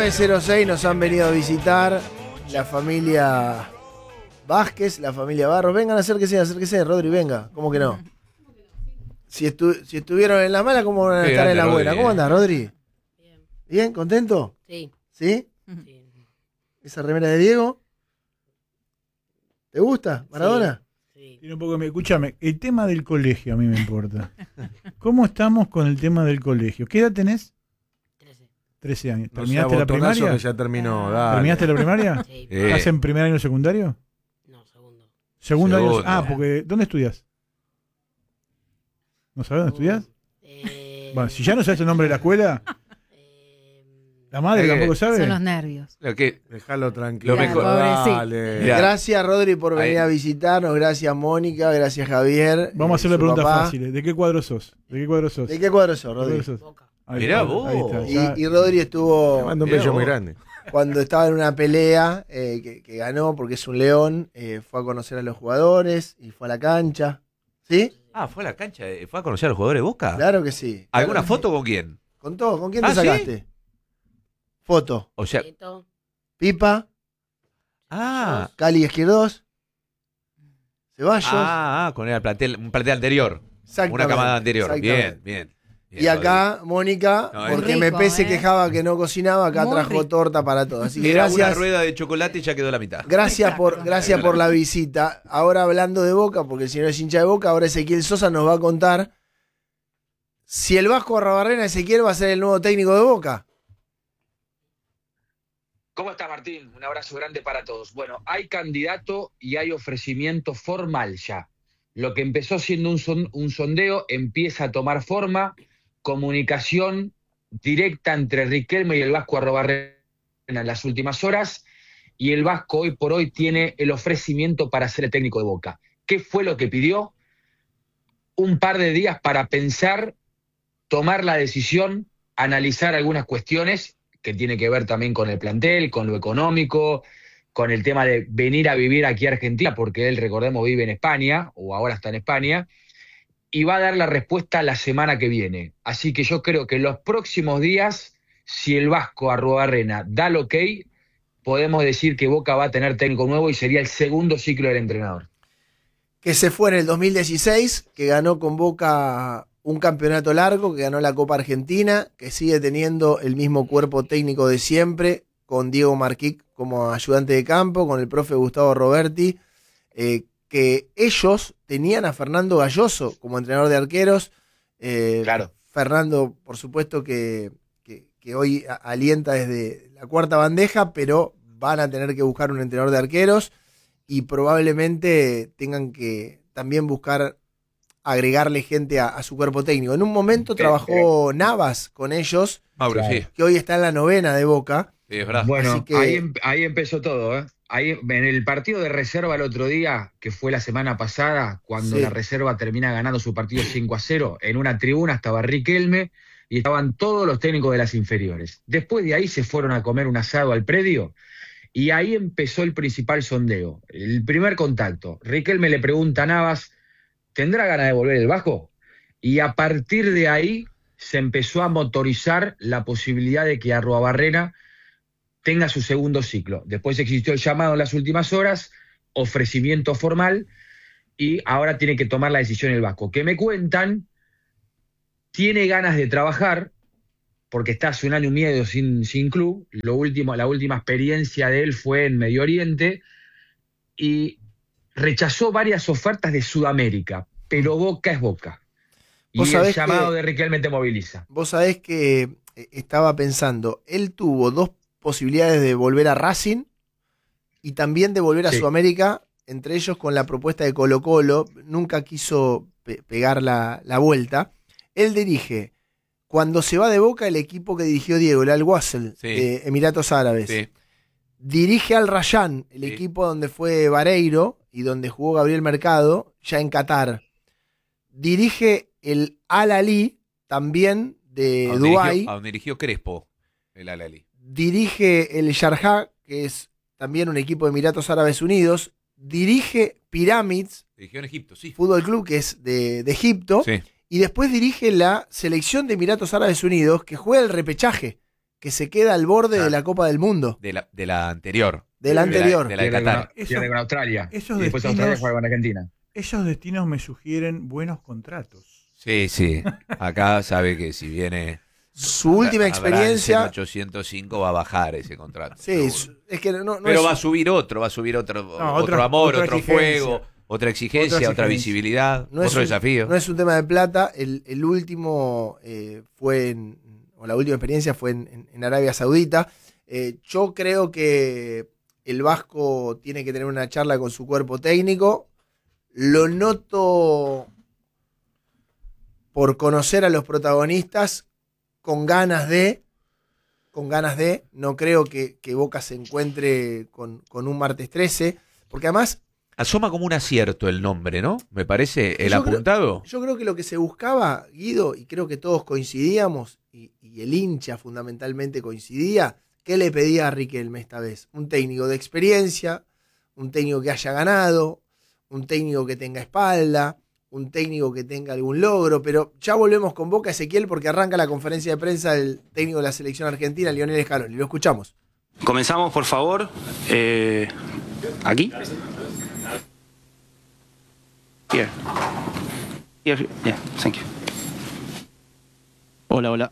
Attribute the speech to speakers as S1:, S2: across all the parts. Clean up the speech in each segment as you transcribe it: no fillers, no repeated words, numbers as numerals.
S1: 1906 nos han venido a visitar la familia Vázquez, la familia Barros. Vengan, acérquese, Rodri, venga. ¿Cómo que no? Si estuvieron en la mala, ¿cómo van a estar en la buena? ¿Cómo andás, Rodri?
S2: Bien.
S1: ¿Bien? ¿Contento?
S2: Sí.
S1: ¿Sí?
S2: Sí.
S1: ¿Esa remera de Diego? ¿Te gusta, Maradona?
S2: Sí.
S3: Tiene un poco, escúchame, el tema del colegio a mí me importa. ¿Cómo estamos con el tema del colegio? ¿Qué edad tenés?
S2: 13.
S3: 13 años.
S4: No
S3: ¿Terminaste
S4: sea
S3: la
S4: botonazo
S3: primaria?
S4: que ya terminó, dale.
S3: ¿Terminaste la primaria?
S2: Sí.
S3: ¿Estás en primer año secundario?
S2: No, segundo.
S3: Segundo año.
S4: Segundo.
S3: Ah, porque ¿dónde estudias? ¿No sabes dónde estudias? Bueno, si ya no sabes el nombre de la escuela, la madre tampoco sabe.
S5: Son los nervios.
S4: Lo que,
S1: Déjalo tranquilo.
S4: lo mejor.
S1: Dale.
S4: Mirá.
S1: Gracias, Rodri, por venir
S4: Ahí.
S1: a visitarnos. Gracias, Mónica. Gracias, Javier.
S3: Vamos a hacerle
S1: su
S3: preguntas
S1: papá.
S3: fáciles. ¿De qué cuadro sos? ¿De qué cuadro sos?
S1: ¿De qué cuadro sos,
S3: ¿De qué
S1: Rodri?
S3: cuadro sos?
S2: Boca.
S3: Ahí
S4: Mirá
S3: está,
S4: vos.
S3: ahí está, ya.
S1: Y Rodri
S4: Te
S1: estuvo
S4: mando un Mirá beso vos. muy grande.
S1: cuando estaba en una pelea que ganó porque es un león. Fue a conocer a los jugadores y fue a la cancha. ¿Sí?
S6: Ah, fue a la cancha, fue a conocer a los jugadores de Boca.
S1: Claro que sí.
S6: ¿Alguna
S1: Claro que
S6: foto con quién?
S1: sí. ¿Con todo? ¿Con quién
S6: Ah,
S1: te
S6: ¿sí?
S1: sacaste? Foto.
S6: O sea,
S2: Tito.
S1: Pipa, Cali Izquierdos, Ceballos.
S6: con el plantel, un plantel anterior.
S1: Exactamente,
S6: Una camada anterior.
S1: exactamente.
S6: Bien.
S1: Y acá, Mónica,
S6: No,
S1: porque
S5: rico,
S1: MP se
S5: ¿eh?
S1: quejaba que no cocinaba, acá
S5: Muy
S1: trajo
S5: rico.
S1: torta para todos. Así que
S6: Era una
S1: gracias.
S6: rueda de chocolate y ya quedó la mitad.
S1: Gracias por la visita. Ahora hablando de Boca, porque el señor es hincha de Boca, ahora Ezequiel Sosa nos va a contar si el Vasco Arruabarrena, Ezequiel, va a ser el nuevo técnico de Boca.
S7: ¿Cómo está, Martín? Un abrazo grande para todos. Bueno, hay candidato y hay ofrecimiento formal ya. Lo que empezó siendo un sondeo empieza a tomar forma, comunicación directa entre Riquelme y el Vasco Arruabarrena en las últimas horas, y el Vasco hoy por hoy tiene el ofrecimiento para ser el técnico de Boca. ¿Qué fue lo que pidió? Un par de días para pensar, tomar la decisión, analizar algunas cuestiones que tiene que ver también con el plantel, con lo económico, con el tema de venir a vivir aquí a Argentina, porque él, recordemos, vive en España, o ahora está en España, y va a dar la respuesta la semana que viene. Así que yo creo que en los próximos días, si el Vasco Arruabarrena da el ok, podemos decir que Boca va a tener técnico nuevo y sería el segundo ciclo del entrenador.
S1: Que se fue en el 2016, que ganó con Boca un campeonato largo, que ganó la Copa Argentina, que sigue teniendo el mismo cuerpo técnico de siempre, con Diego Marquic como ayudante de campo, con el profe Gustavo Roberti, que ellos tenían a Fernando Galloso como entrenador de arqueros.
S7: Claro.
S1: Fernando, por supuesto, que hoy alienta desde la cuarta bandeja, pero van a tener que buscar un entrenador de arqueros y probablemente tengan que también buscar agregarle gente a su cuerpo técnico. En un momento trabajó Navas con ellos,
S6: Mauro,
S7: Claro.
S6: sí.
S1: que hoy está en la novena de Boca.
S6: Sí, es verdad.
S7: Bueno,
S1: Así que-
S7: ahí empezó todo, ¿eh? Ahí, en el partido de reserva el otro día, que fue la semana pasada, cuando
S1: Sí.
S7: la reserva termina ganando su partido 5-0, en una tribuna estaba Riquelme y estaban todos los técnicos de las inferiores. Después de ahí se fueron a comer un asado al predio y ahí empezó el principal sondeo. El primer contacto. Riquelme le pregunta a Navas, ¿tendrá ganas de volver el Vasco? Y a partir de ahí se empezó a motorizar la posibilidad de que Arruabarrena tenga su segundo ciclo. Después existió el llamado en las últimas horas, ofrecimiento formal, y ahora tiene que tomar la decisión el Vasco. Que me cuentan, tiene ganas de trabajar, porque está hace un año y medio sin club. La última experiencia de él fue en Medio Oriente, y rechazó varias ofertas de Sudamérica, pero Boca es Boca. Y
S1: Vos
S7: el
S1: sabés
S7: llamado
S1: que-
S7: de Riquelme te moviliza.
S1: Vos sabés que estaba pensando, él tuvo dos posibilidades de volver a Racing y también de volver a
S7: Sí.
S1: Sudamérica, entre ellos con la propuesta de Colo-Colo. Nunca quiso pegar la vuelta. Él dirige, cuando se va de Boca, el equipo que dirigió Diego, el Al-Wassel,
S6: Sí.
S1: de Emiratos Árabes.
S6: Sí.
S1: Dirige al Rayán, el
S6: Sí.
S1: equipo donde fue Vareiro y donde jugó Gabriel Mercado, ya en Qatar. Dirige el Al-Ali, también de
S6: A donde
S1: Dubái.
S6: dirigió- a donde dirigió Crespo, el Al-Ahly.
S1: Dirige el Sharjah, que es también un equipo de Emiratos Árabes Unidos. Dirige Pyramids
S6: Dirigió en Egipto, sí.
S1: Fútbol Club, que es de Egipto.
S6: Sí.
S1: Y después dirige la selección de Emiratos Árabes Unidos, que juega el repechaje que se queda al borde de la Copa del Mundo.
S6: De la anterior.
S1: De la anterior.
S6: De la de Qatar.
S7: Pierde con Australia.
S3: Esos
S7: Y después
S3: destinos-
S7: Australia juega con Argentina.
S3: Esos destinos me sugieren buenos contratos.
S6: Sí, sí. Acá sabe que si viene
S1: Su última experiencia.
S6: 805 va a bajar ese contrato.
S1: Sí,
S6: seguro.
S1: es que no
S6: Pero
S1: es-
S6: va a subir otro
S3: No,
S6: otro amor,
S3: otra
S6: otro
S3: exigencia.
S6: fuego, otra exigencia,
S3: Otra
S6: otra
S3: exigencia.
S6: visibilidad,
S1: no es
S6: otro
S1: un-
S6: desafío.
S1: No es un tema de plata. El último o la última experiencia fue en Arabia Saudita. Yo creo que el Vasco tiene que tener una charla con su cuerpo técnico. Lo noto por conocer a los protagonistas con ganas de. No creo que Boca se encuentre con un martes 13. Porque además,
S6: Asoma como un acierto el nombre, ¿no? Me parece el
S1: Yo creo-
S6: apuntado.
S1: yo creo que lo que se buscaba, Guido, y creo que todos coincidíamos, y el hincha fundamentalmente coincidía, ¿qué le pedía a Riquelme esta vez? Un técnico de experiencia, un técnico que haya ganado, un técnico que tenga espalda, un técnico que tenga algún logro, pero ya volvemos con Boca, Ezequiel, porque arranca la conferencia de prensa del técnico de la selección argentina, Lionel Scaloni. Lo escuchamos.
S5: Comenzamos, por favor. ¿Aquí? Here. Here. Yeah, thank you. Hola, hola.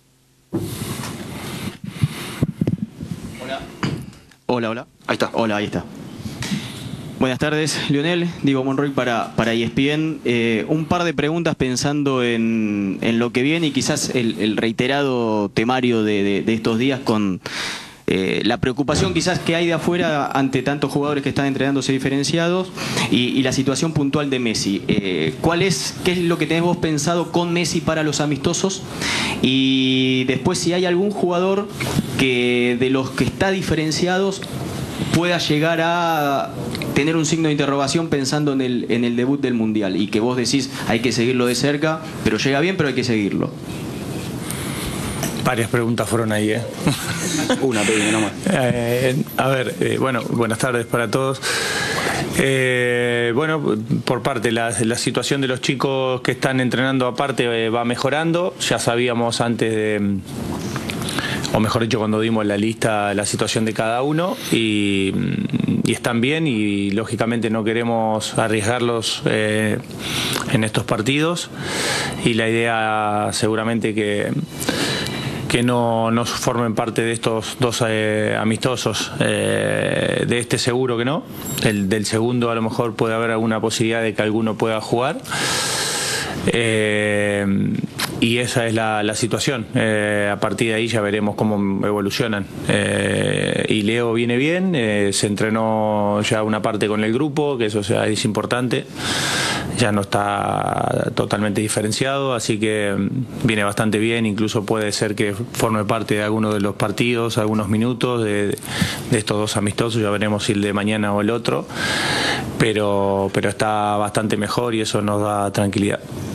S5: Hola, hola. Ahí está. Hola, ahí está. Buenas tardes, Lionel. Diego Monroy para ESPN. Un par de preguntas pensando en lo que viene y quizás el reiterado temario de estos días con la preocupación quizás que hay de afuera ante tantos jugadores que están entrenándose diferenciados y la situación puntual de Messi. ¿Qué es lo que tenés vos pensado con Messi para los amistosos? Y después si hay algún jugador que de los que está diferenciados pueda llegar a tener un signo de interrogación pensando en el debut del Mundial y que vos decís hay que seguirlo de cerca, pero llega bien, pero hay que seguirlo.
S8: Varias preguntas fueron ahí, ¿eh?
S5: Una, pedime nomás.
S8: Bueno, buenas tardes para todos. Bueno, por parte, la situación de los chicos que están entrenando aparte va mejorando. Ya sabíamos antes de, o mejor dicho, cuando dimos la lista, la situación de cada uno y están bien y lógicamente no queremos arriesgarlos en estos partidos y la idea seguramente que no formen parte de estos dos amistosos, de este seguro que no, del segundo a lo mejor puede haber alguna posibilidad de que alguno pueda jugar. Y esa es la situación. A partir de ahí ya veremos cómo evolucionan. Y Leo viene bien, se entrenó ya una parte con el grupo, que eso es importante. Ya no está totalmente diferenciado, así que viene bastante bien. Incluso puede ser que forme parte de alguno de los partidos, algunos minutos de estos dos amistosos. Ya veremos si el de mañana o el otro. Pero está bastante mejor y eso nos da tranquilidad.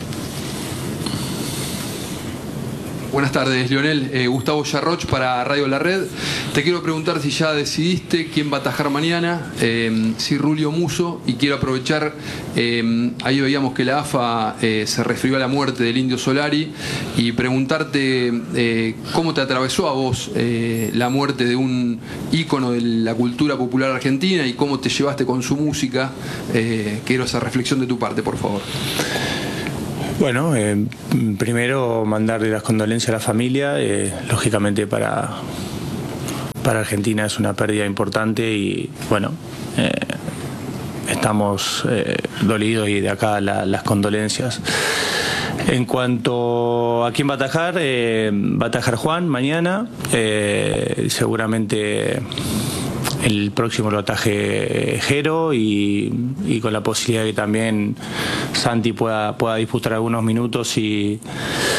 S9: Buenas tardes, Lionel. Gustavo Yarroch para Radio La Red. Te quiero preguntar si ya decidiste quién va a atajar mañana, si Rulio Musso, y quiero aprovechar, ahí veíamos que la AFA se refirió a la muerte del Indio Solari, y preguntarte cómo te atravesó a vos la muerte de un ícono de la cultura popular argentina y cómo te llevaste con su música. Quiero esa reflexión de tu parte, por favor.
S8: Bueno, primero mandarle las condolencias a la familia. Lógicamente para Argentina es una pérdida importante y bueno, estamos dolidos y de acá las condolencias. En cuanto a quién va a atajar Juan mañana, seguramente el próximo lo ataje Jero y con la posibilidad de que también Santi pueda disputar algunos minutos y